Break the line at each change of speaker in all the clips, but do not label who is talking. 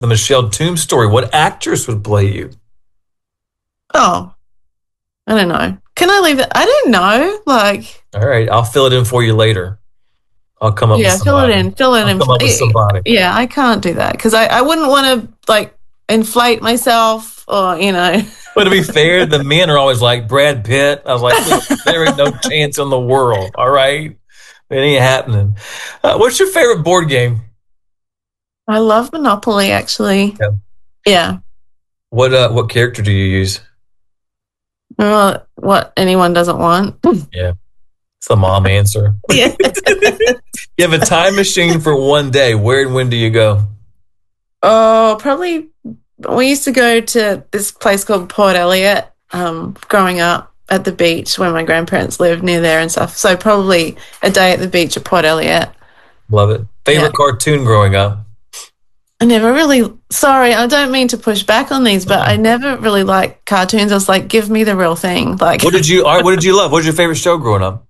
the Michelle Toombs story, what actress would play you?
Oh, I don't know. Can I leave it? I don't know. Like,
all right, I'll fill it in for you later. I'll come up with somebody.
Fill it in.
Come up with somebody.
Yeah, I can't do that because I wouldn't want to like inflate myself or,
But to be fair, the men are always like Brad Pitt. I was like, there ain't no chance in the world. All right. It ain't happening. What's your favorite board game?
I love Monopoly, actually. Yeah.
What character do you use?
Well, what anyone doesn't want.
Yeah. It's the mom answer.
Yeah.
You have a time machine for one day. Where and when do you go?
Oh, probably we used to go to this place called Port Elliot growing up at the beach when my grandparents lived near there and stuff. So probably a day at the beach at Port Elliot.
Love it. Favorite cartoon growing up?
I never really, sorry, I don't mean to push back on these, but I never really liked cartoons. I was like, give me the real thing. Like,
what did you love? What was your favorite show growing up?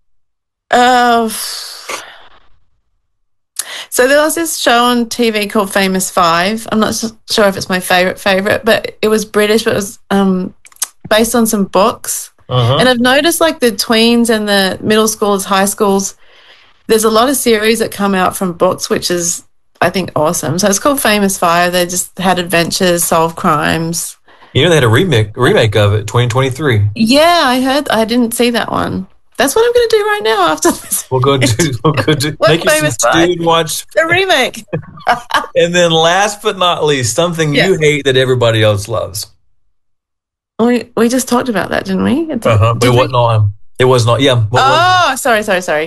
So there was this show on TV called Famous Five. I'm not sure if it's my favorite, but it was British, but it was based on some books. And I've noticed like the tweens and the middle schoolers, high schools, there's a lot of series that come out from books, which is, I think, awesome. So it's called Famous Five. They just had adventures, solve crimes.
They had a remake of it, 2023.
Yeah, I heard. I didn't see that one. That's what I'm going to do right now after this.
We'll go do make you some stew and watch
the remake.
And then last but not least, something you hate that everybody else loves.
We just talked about that, didn't we?
But it wasn't on. It was not. Yeah.
Sorry.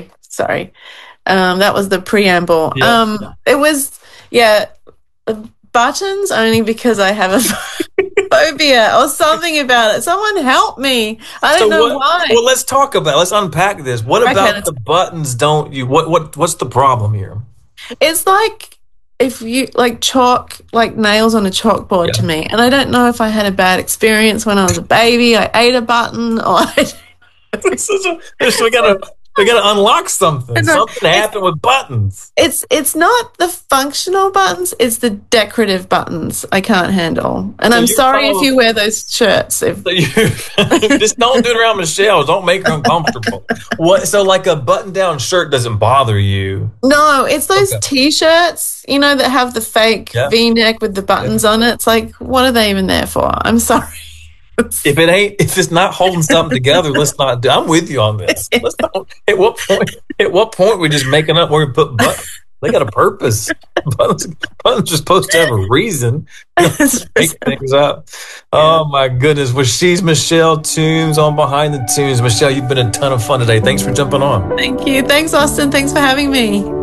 That was the preamble.
Yeah.
It was buttons only because I have a phobia or something about it. Someone help me. I don't know why.
Well, let's unpack this. What about the buttons don't you, what's the problem here?
It's like if you like chalk, like nails on a chalkboard to me. And I don't know if I had a bad experience when I was a baby. I ate a button or
we gotta unlock something. Something happened with buttons.
It's not the functional buttons, it's the decorative buttons I can't handle. And I'm sorry if you wear those shirts.
Just don't do it around Michelle. Don't make her uncomfortable. So like a button-down shirt doesn't bother you?
No, it's those T-shirts, that have the fake V-neck with the buttons on it. It's like, what are they even there for? I'm sorry.
If it's not holding something together, let's not do. I'm with you on this. At what point we just making up where we put buttons? They got a purpose. Buttons are supposed to have a reason. Make things up. Oh my goodness. Well, she's Michelle Toombs on Behind the Tunes. Michelle, you've been a ton of fun today. Thanks for jumping on.
Thank you. Thanks, Austin. Thanks for having me.